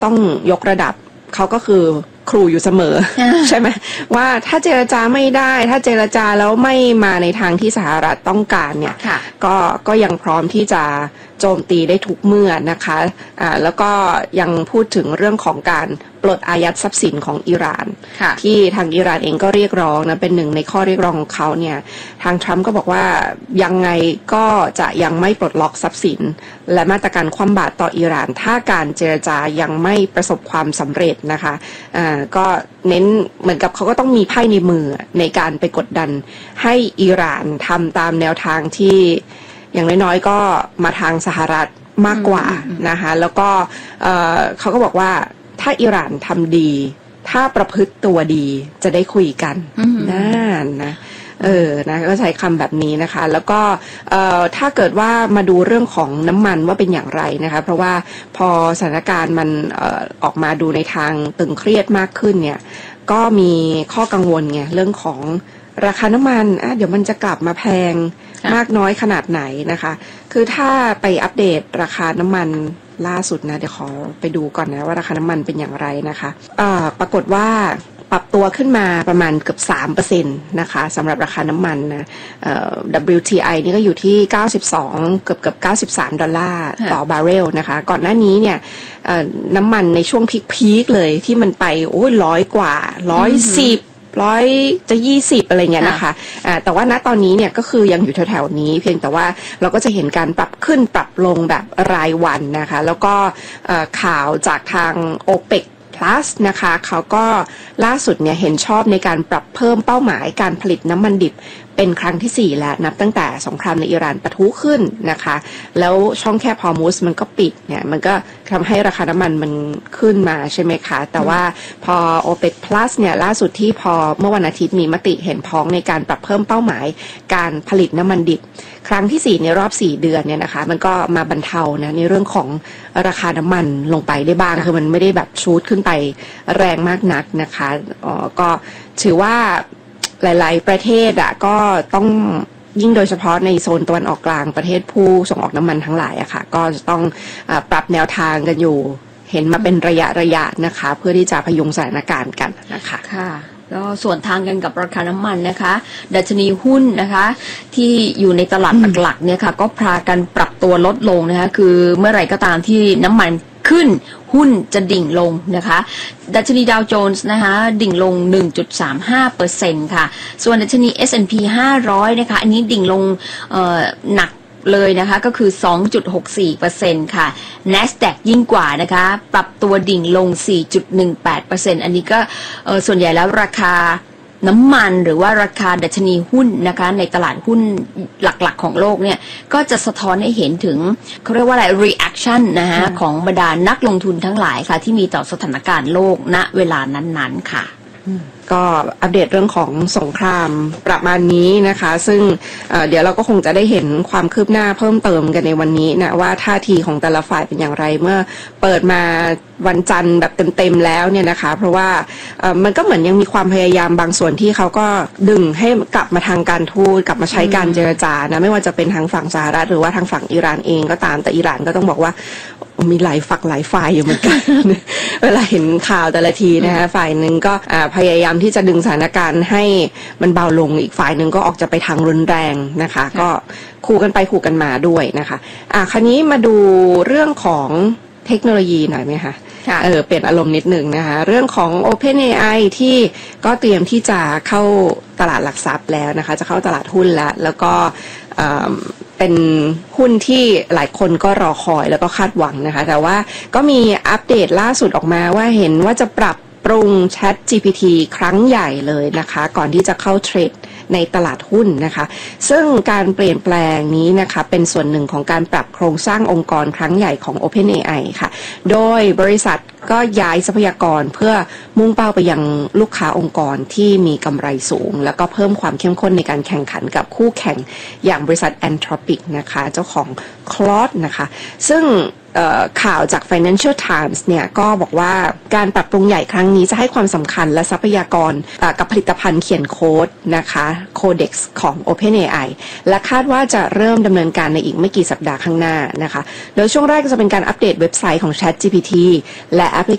ต้องยกระดับเขาก็คือครูอยู่เสมอ ใช่ไหมว่าถ้าเจรจาไม่ได้ถ้าเจรจาแล้วไม่มาในทางที่สหรัฐต้องการเนี่ยก็ยังพร้อมที่จะโจมตีได้ทุกเมื่อนะคะแล้วก็ยังพูดถึงเรื่องของการปลดอายัดทรัพย์สินของอิหร่านที่ทางอิหร่านเองก็เรียกร้องนะเป็นหนึ่งในข้อเรียกร้องของเขาเนี่ยทางทรัมป์ก็บอกว่ายังไงก็จะยังไม่ปลดล็อกทรัพย์สินและมาตรการคว่ำบาตรต่ออิหร่านถ้าการเจรจายังไม่ประสบความสำเร็จนะคะก็เน้นเหมือนกับเขาก็ต้องมีไพ่ในมือในการไปกดดันให้อิหร่านทำตามแนวทางที่อย่างน้อยๆก็มาทางสหรัฐมากกว่านะคะแล้วก็เขาก็บอกว่าถ้าอิหร่านทำดีถ้าประพฤติตัวดีจะได้คุยกันนั่นนะนะก็ใช้คำแบบนี้นะคะแล้วก็ถ้าเกิดว่ามาดูเรื่องของน้ำมันว่าเป็นอย่างไรนะคะเพราะว่าพอสถานการณ์มันออกมาดูในทางตึงเครียดมากขึ้นเนี่ยก็มีข้อกังวลไงเรื่องของราคาน้ำมันเดี๋ยวมันจะกลับมาแพงมากน้อยขนาดไหนนะคะคือถ้าไปอัปเดตราคาน้ำมันล่าสุดนะเดี๋ยวขอไปดูก่อนนะว่าราคาน้ำมันเป็นอย่างไรนะคะปรากฏว่าปรับตัวขึ้นมาประมาณเกือบ 3% นะคะสำหรับราคาน้ำมันนะWTI นี่ก็อยู่ที่92เกือบ93 ดอลลาร์ต่อบาร์เรลนะคะก่อนหน้านี้เนี่ยน้ำมันในช่วงพีคเลยที่มันไป100 กว่า110จะ20อะไรเงี้ยนะคะแต่ว่าณตอนนี้เนี่ยก็คือยังอยู่แถวๆนี้เพียงแต่ว่าเราก็จะเห็นการปรับขึ้นปรับลงแบบรายวันนะคะแล้วก็ข่าวจากทาง OPEC Plus นะคะเขาก็ล่าสุดเนี่ยเห็นชอบในการปรับเพิ่มเป้าหมายการผลิตน้ำมันดิบเป็นครั้งที่4แล้วนับตั้งแต่สงครามในอิหร่านปะทุขึ้นนะคะแล้วช่องแคบฮอร์มุซมันก็ปิดเนี่ยมันก็ทำให้ราคาน้ำมันมันขึ้นมาใช่ไหมคะแต่ว่าพอ OPEC Plus เนี่ยล่าสุดที่พอเมื่อวันอาทิตย์มีมติเห็นพ้องในการปรับเพิ่มเป้าหมายการผลิตน้ำมันดิบครั้งที่4ในรอบ4เดือนเนี่ยนะคะมันก็มาบรรเทานะในเรื่องของราคาน้ำมันลงไปได้บ้างคือมันไม่ได้แบบชูดขึ้นไปแรงมากนักนะคะก็ถือว่าหลายๆประเทศก็ต้องยิ่งโดยเฉพาะในโซนตะวันออกกลางประเทศผู้ส่งออกน้ำมันทั้งหลายค่ะก็จะต้องปรับแนวทางกันอยู่เห็นมาเป็นระยะนะคะเพื่อที่จะพยุงสถานการณ์กันนะคะค่ะก็ส่วนทางกันกับราคาน้ำมันนะคะดัชนีหุ้นนะคะที่อยู่ในตลาดหลักๆเนี่ยค่ะก็พากันปรับตัวลดลงนะคะคือเมื่อไหร่ก็ตามที่น้ำมันขึ้นหุ้นจะดิ่งลงนะคะดัชนีดาวโจนส์นะคะดิ่งลง 1.35% ค่ะส่วนดัชนี S&P 500นะคะอันนี้ดิ่งลงหนักเลยนะคะก็คือ 2.64% ค่ะ NASDAQ ยิ่งกว่านะคะปรับตัวดิ่งลง 4.18% อันนี้ก็ส่วนใหญ่แล้วราคาน้ำมันหรือว่าราคาดัชนีหุ้นนะคะในตลาดหุ้นหลักๆของโลกเนี่ยก็จะสะท้อนให้เห็นถึงเขาเรียกว่าอะไร reaction นะคะของบรรดานักลงทุนทั้งหลายค่ะที่มีต่อสถานการณ์โลกณเวลานั้นๆค่ะก็อัปเดตเรื่องของสงครามประมาณนี้นะคะซึ่งเดี๋ยวเราก็คงจะได้เห็นความคืบหน้าเพิ่มเติมกันในวันนี้นะว่าท่าทีของแต่ละฝ่ายเป็นอย่างไรเมื่อเปิดมาวันจันทร์แบบเต็มๆแล้วเนี่ยนะคะเพราะว่ามันก็เหมือนยังมีความพยายามบางส่วนที่เขาก็ดึงให้กลับมาทางการทูตกลับมาใช้การเจรจานะไม่ว่าจะเป็นทางฝั่งสหรัฐหรือว่าทางฝั่งอิหร่านเองก็ตามแต่อิหร่านก็ต้องบอกว่ามีหลายฝักหลายฝ่ายอยู่เหมือนกัน เวลาเห็นข่าวแต่ละทีนะคะฝ่ายหนึ่งก็พยายามที่จะดึงสถานการณ์ให้มันเบาลงอีกฝ่ายหนึ่งก็ออกจะไปทางรุนแรงนะคะก็คู่กันไปคู่กันมาด้วยนะคะคราวนี้มาดูเรื่องของเทคโนโลยีหน่อยไหมคะเปลี่ยนอารมณ์นิดหนึ่งนะคะเรื่องของ OpenAI ที่ก็เตรียมที่จะเข้าตลาดหลักทรัพย์แล้วนะคะจะเข้าตลาดหุ้นแล้วก็เป็นหุ้นที่หลายคนก็รอคอยแล้วก็คาดหวังนะคะแต่ว่าก็มีอัปเดตล่าสุดออกมาว่าเห็นว่าจะปรับปรุง ChatGPT ครั้งใหญ่เลยนะคะก่อนที่จะเข้าเทรดในตลาดหุ้นนะคะซึ่งการเปลี่ยนแปลงนี้นะคะเป็นส่วนหนึ่งของการปรับโครงสร้างองค์กรครั้งใหญ่ของ OpenAI ค่ะโดยบริษัทก็ย้ายทรัพยากรเพื่อมุ่งเป้าไปยังลูกค้าองค์กรที่มีกำไรสูงแล้วก็เพิ่มความเข้มข้นในการแข่งขันกับคู่แข่งอย่างบริษัท Anthropic นะคะเจ้าของ Claude นะคะซึ่งข่าวจาก Financial Times เนี่ยก็บอกว่าการปรับปรุงใหญ่ครั้งนี้จะให้ความสำคัญและทรัพยากรกับผลิตภัณฑ์เขียนโค้ดนะคะ Codex ของ OpenAI และคาดว่าจะเริ่มดำเนินการในอีกไม่กี่สัปดาห์ข้างหน้านะคะโดยช่วงแรกจะเป็นการอัปเดตเว็บไซต์ของ ChatGPT และแอปพลิ